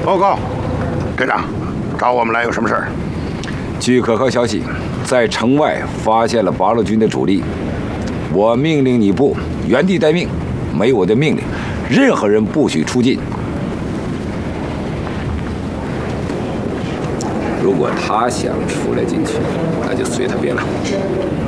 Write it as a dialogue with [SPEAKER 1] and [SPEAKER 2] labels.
[SPEAKER 1] 报告，队长，找我们来有什么事儿？
[SPEAKER 2] 据可靠消息，在城外发现了八路军的主力。我命令你部原地待命，没我的命令，任何人不许出进。如果他想出来进去，那就随他便了。